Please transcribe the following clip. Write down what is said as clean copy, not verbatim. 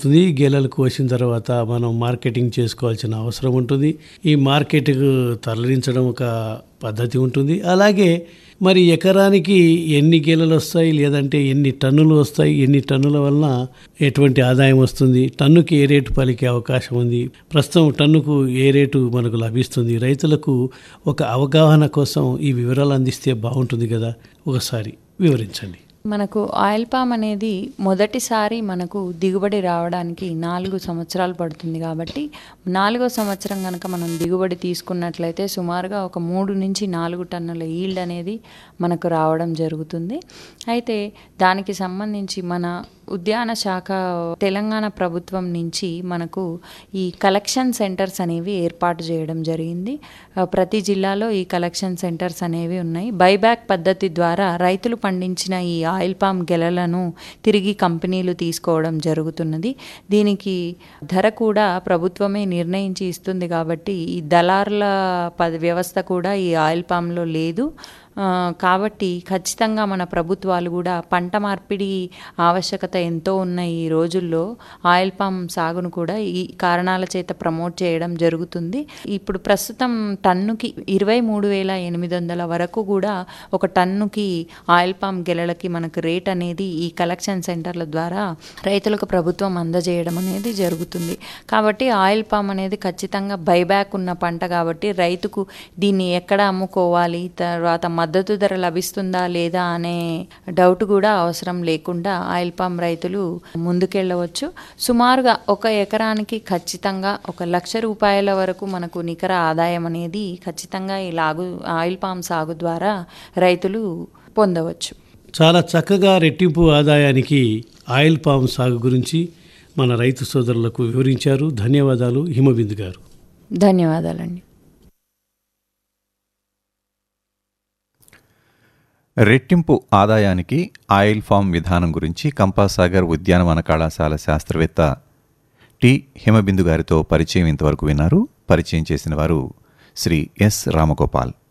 వస్తుంది. గెలలు కోసిన తర్వాత మనం మార్కెటింగ్ చేసుకోవాల్సిన అవసరం ఉంటుంది. ఈ మార్కెట్కు తరలించడం ఒక పద్ధతి ఉంటుంది. అలాగే మరి ఎకరానికి ఎన్ని గెలలు వస్తాయి, లేదంటే ఎన్ని టన్నులు వస్తాయి, ఎన్ని టన్నుల వలన ఎటువంటి ఆదాయం వస్తుంది, టన్నుకి ఏ రేటు పలికే అవకాశం ఉంది, ప్రస్తుతం టన్నుకు ఏ రేటు మనకు లభిస్తుంది, రైతులకు ఒక అవగాహన కోసం ఈ వివరాలు అందిస్తే బాగుంటుంది కదా, ఒకసారి వివరించండి. మనకు ఆయిల్ పామ్ అనేది మొదటిసారి మనకు దిగుబడి రావడానికి 4 సంవత్సరాలు పడుతుంది. కాబట్టి 4వ సంవత్సరం కనుక మనం దిగుబడి తీసుకున్నట్లయితే సుమారుగా ఒక 3 నుంచి 4 టన్నుల ఈల్డ్ అనేది మనకు రావడం జరుగుతుంది. అయితే దానికి సంబంధించి మన ఉద్యాన శాఖ తెలంగాణ ప్రభుత్వం నుంచి మనకు ఈ కలెక్షన్ సెంటర్స్ అనేవి ఏర్పాటు చేయడం జరిగింది. ప్రతి జిల్లాలో ఈ కలెక్షన్ సెంటర్స్ అనేవి ఉన్నాయి. బైబ్యాక్ పద్ధతి ద్వారా రైతులు పండించిన ఈ ఆయిల్ పామ్ గెలలను తిరిగి కంపెనీలు తీసుకోవడం జరుగుతున్నది. దీనికి ధర కూడా ప్రభుత్వమే నిర్ణయించి ఇస్తుంది. కాబట్టి ఈ దళారుల వ్యవస్థ కూడా ఈ ఆయిల్ పామ్లో లేదు. కాబట్టి ఖచ్చితంగా మన ప్రభుత్వాలు కూడా పంట మార్పిడి ఆవశ్యకత ఎంతో ఉన్న ఈ రోజుల్లో ఆయిల్ పామ్ సాగును కూడా ఈ కారణాల చేత ప్రమోట్ చేయడం జరుగుతుంది. ఇప్పుడు ప్రస్తుతం టన్నుకి 23,800 వరకు కూడా ఒక టన్నుకి ఆయిల్ పామ్ గెలలకి మనకు రేట్ అనేది ఈ కలెక్షన్ సెంటర్ల ద్వారా రైతులకు ప్రభుత్వం అందజేయడం అనేది జరుగుతుంది. కాబట్టి ఆయిల్ పామ్ అనేది ఖచ్చితంగా బైబ్యాక్ ఉన్న పంట కాబట్టి రైతుకు దీన్ని ఎక్కడ అమ్ముకోవాలి, తర్వాత మద్దతు ధర లభిస్తుందా లేదా అనే డౌట్ కూడా అవసరం లేకుండా ఆయిల్ పామ్ రైతులు ముందుకెళ్ళవచ్చు. సుమారుగా ఒక ఎకరానికి ఖచ్చితంగా 1,00,000 రూపాయల వరకు మనకు నికర ఆదాయం అనేది ఖచ్చితంగా ఈ ఆయిల్ పామ్ సాగు ద్వారా రైతులు పొందవచ్చు. చాలా చక్కగా రెట్టింపు ఆదాయానికి ఆయిల్ పామ్ సాగు గురించి మన రైతు సోదరులకు వివరించారు. ధన్యవాదాలు హిమబిందు గారు. ధన్యవాదాలండి. రెట్టింపు ఆదాయానికి ఆయిల్ ఫామ్ విధానం గురించి కంపాసాగర్ ఉద్యానవన కళాశాల శాస్త్రవేత్త టి హిమబిందు గారితో పరిచయం ఇంతవరకు విన్నారు. పరిచయం చేసిన వారు శ్రీ ఎస్ రామగోపాల్.